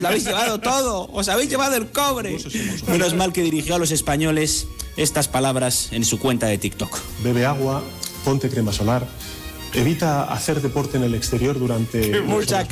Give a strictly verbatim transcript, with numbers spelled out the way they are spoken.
Lo habéis llevado todo, os habéis llevado el cobre. Menos mal que dirigió a los españoles estas palabras en su cuenta de TikTok. Bebe agua, ponte crema solar, evita hacer deporte en el exterior durante... Mucha